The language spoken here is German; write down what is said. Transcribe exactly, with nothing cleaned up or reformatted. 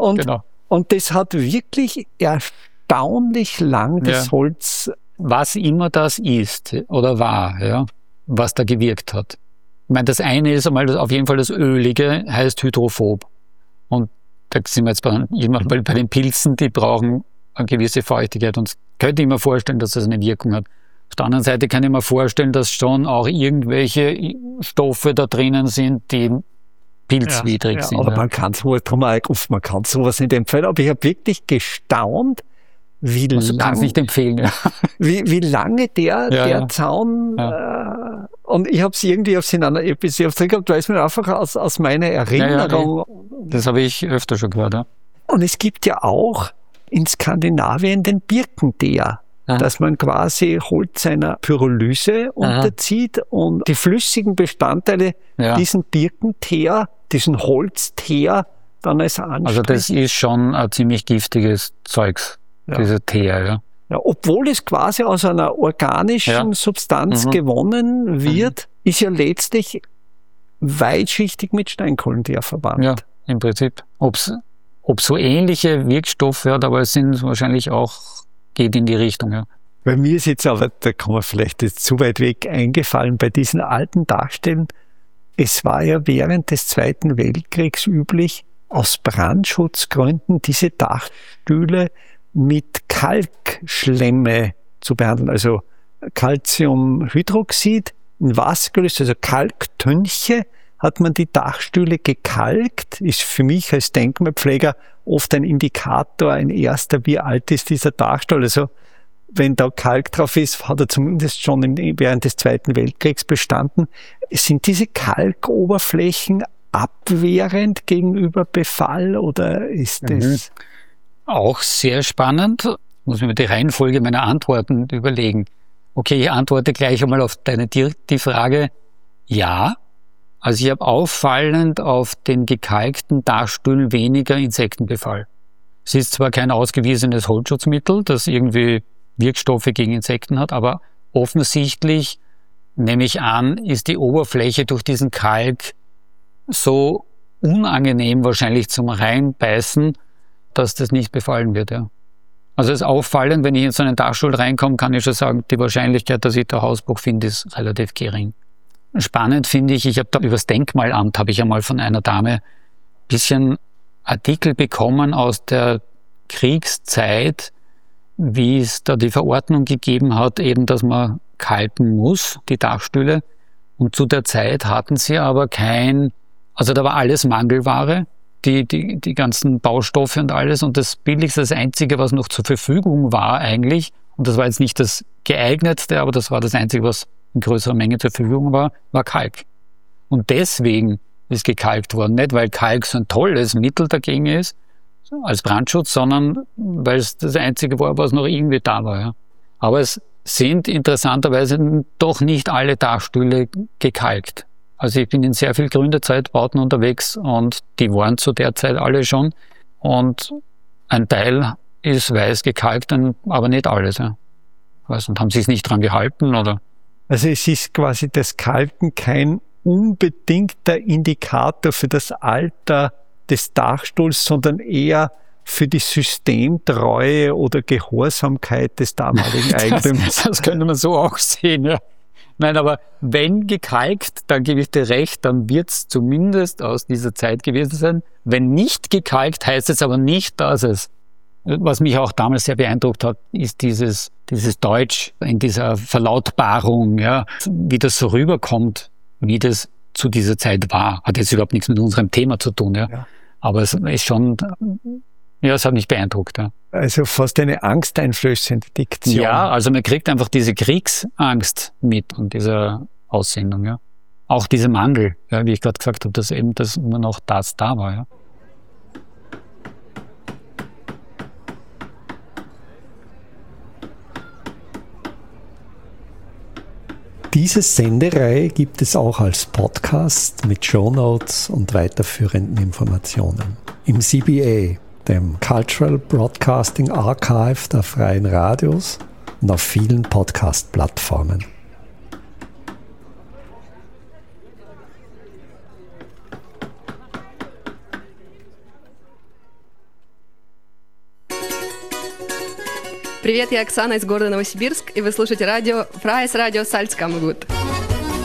Und, genau. und das hat wirklich erstaunlich lang das Ja. Holz. Was immer das ist oder war, ja, was da gewirkt hat. Ich meine, das eine ist einmal auf jeden Fall das Ölige, heißt hydrophob. Und da sind wir jetzt bei, bei, bei den Pilzen, die brauchen eine gewisse Feuchtigkeit. Und könnte ich mir vorstellen, dass das eine Wirkung hat. Auf der anderen Seite kann ich mir vorstellen, dass schon auch irgendwelche Stoffe da drinnen sind, die pilzwidrig ja, ja, sind. Aber ja. man kann sowas, drum auch, man kann sowas nicht empfehlen. Aber ich habe wirklich gestaunt, wie Also kann es lang, nicht empfehlen. Ja. wie, wie lange der, Ja, der ja. Zaun, Ja. äh, und ich habe es irgendwie auf in einer Episode drin gehabt, weil es mir einfach aus, aus meiner Erinnerung. Ja, ja, das habe ich öfter schon gehört. Ja. Und es gibt ja auch in Skandinavien den Birkenteer, Aha. dass man quasi Holz einer Pyrolyse unterzieht und die flüssigen Bestandteile Ja. diesen Birkenteer, diesen Holzteer dann als anspricht. Also das ist schon ein ziemlich giftiges Zeugs, Ja. dieser Teer. Ja. Ja, obwohl es quasi aus einer organischen Ja. Substanz Mhm. gewonnen wird, ist ja letztlich weitschichtig mit Steinkohlenteer verwandt. Ja, im Prinzip. Ob's, ob so ähnliche Wirkstoffe hat, aber es sind wahrscheinlich auch, geht in die Richtung. Ja. Bei mir ist jetzt aber, da kommen wir vielleicht jetzt zu weit weg, eingefallen, bei diesen alten Dachstellen, es war ja während des Zweiten Weltkriegs üblich, aus Brandschutzgründen diese Dachstühle mit Kalkschlemme zu behandeln, also Calciumhydroxid in Wasser gelöst, also Kalktönche, hat man die Dachstühle gekalkt, ist für mich als Denkmalpfleger oft ein Indikator, ein erster, wie alt ist dieser Dachstuhl. Also wenn da Kalk drauf ist, hat er zumindest schon im, während des Zweiten Weltkriegs bestanden. Sind diese Kalkoberflächen abwehrend gegenüber Befall oder ist das... Mhm. Auch sehr spannend. Ich muss mir die Reihenfolge meiner Antworten überlegen. Okay, ich antworte gleich einmal auf deine die, die Frage. Ja, also ich habe auffallend auf den gekalkten Dachstühlen weniger Insektenbefall. Es ist zwar kein ausgewiesenes Holzschutzmittel, das irgendwie Wirkstoffe gegen Insekten hat, aber offensichtlich, nehme ich an, ist die Oberfläche durch diesen Kalk so unangenehm wahrscheinlich zum Reinbeißen, dass das nicht befallen wird. Ja. Also es ist auffallend, wenn ich in so einen Dachstuhl reinkomme, kann ich schon sagen, die Wahrscheinlichkeit, dass ich da Hausbruch finde, ist relativ gering. Spannend finde ich, ich habe da übers Denkmalamt, habe ich einmal von einer Dame ein bisschen Artikel bekommen aus der Kriegszeit, wie es da die Verordnung gegeben hat, eben, dass man kalken muss, die Dachstühle. Und zu der Zeit hatten sie aber kein, also da war alles Mangelware, die, die, die ganzen Baustoffe und alles. Und das Billigste, das Einzige, was noch zur Verfügung war eigentlich, und das war jetzt nicht das geeignetste, aber das war das Einzige, was in größerer Menge zur Verfügung war, war Kalk. Und deswegen ist gekalkt worden. Nicht, weil Kalk so ein tolles Mittel dagegen ist, als Brandschutz, sondern weil es das Einzige war, was noch irgendwie da war. Ja. Aber es sind interessanterweise doch nicht alle Dachstühle gekalkt. Also ich bin in sehr viel Gründerzeitbauten unterwegs und die waren zu der Zeit alle schon. Und ein Teil ist weiß gekalkt, aber nicht alles. Ja. Weiß, und haben sich nicht dran gehalten, oder? Also es ist quasi das Kalken kein unbedingter Indikator für das Alter des Dachstuhls, sondern eher für die Systemtreue oder Gehorsamkeit des damaligen Eigentümers. Das, das könnte man so auch sehen, ja. Nein, aber wenn gekalkt, dann gebe ich dir recht, dann wird es zumindest aus dieser Zeit gewesen sein. Wenn nicht gekalkt, heißt es aber nicht, dass es, was mich auch damals sehr beeindruckt hat, ist dieses, dieses Deutsch in dieser Verlautbarung, ja, wie das so rüberkommt, wie das zu dieser Zeit war. Hat jetzt überhaupt nichts mit unserem Thema zu tun, ja. ja. Aber es ist schon, ja, es hat mich beeindruckt, ja. Also fast eine angsteinflößende Diktion. Ja, also man kriegt einfach diese Kriegsangst mit und dieser Aussendung, ja. Auch dieser Mangel, ja, wie ich gerade gesagt habe, dass eben das nur noch das da war, ja. Diese Sendereihe gibt es auch als Podcast mit Shownotes und weiterführenden Informationen. Im C B A, dem Cultural Broadcasting Archive der Freien Radios und auf vielen Podcast-Plattformen. Привет, я Оксана из города Новосибирск, и вы слушаете радио Фрайс Радио Salzkammergut.